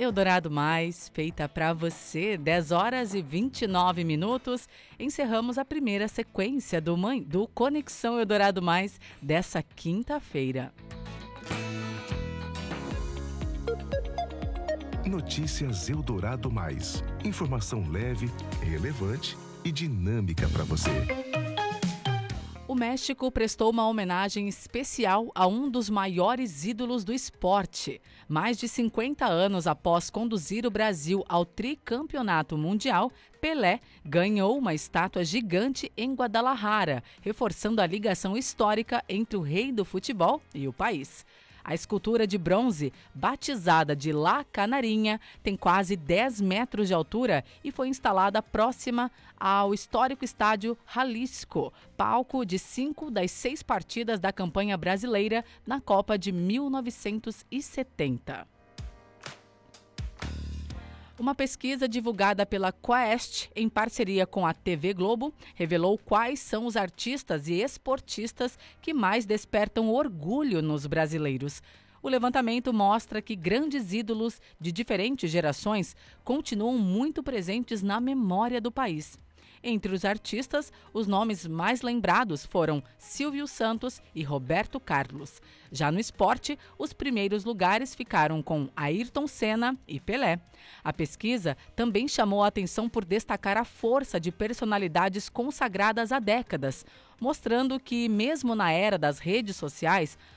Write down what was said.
Eldorado Mais, feita para você, 10 horas e 29 minutos. Encerramos a primeira sequência do Conexão Eldorado Mais dessa quinta-feira. Notícias Eldorado Mais. Informação leve, relevante e dinâmica para você. O México prestou uma homenagem especial a um dos maiores ídolos do esporte. Mais de 50 anos após conduzir o Brasil ao tricampeonato mundial, Pelé ganhou uma estátua gigante em Guadalajara, reforçando a ligação histórica entre o rei do futebol e o país. A escultura de bronze, batizada de La Canarinha, tem quase 10 metros de altura e foi instalada próxima ao histórico estádio Jalisco, palco de 5 das 6 partidas da campanha brasileira na Copa de 1970. Uma pesquisa divulgada pela Quest, em parceria com a TV Globo, revelou quais são os artistas e esportistas que mais despertam orgulho nos brasileiros. O levantamento mostra que grandes ídolos de diferentes gerações continuam muito presentes na memória do país. Entre os artistas, os nomes mais lembrados foram Silvio Santos e Roberto Carlos. Já no esporte, os primeiros lugares ficaram com Ayrton Senna e Pelé. A pesquisa também chamou a atenção por destacar a força de personalidades consagradas há décadas, mostrando que, mesmo na era das redes sociais,